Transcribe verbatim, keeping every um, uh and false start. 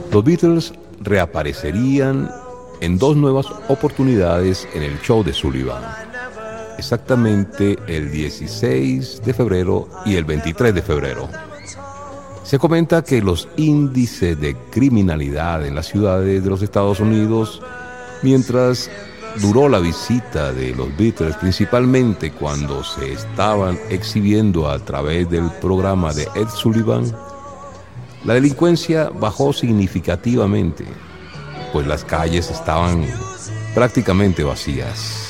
Los Beatles reaparecerían en dos nuevas oportunidades en el show de Sullivan, exactamente el dieciséis de febrero y el veintitrés de febrero. Se comenta que los índices de criminalidad en las ciudades de los Estados Unidos, mientras duró la visita de los Beatles, principalmente cuando se estaban exhibiendo a través del programa de Ed Sullivan, la delincuencia bajó significativamente, pues las calles estaban prácticamente vacías.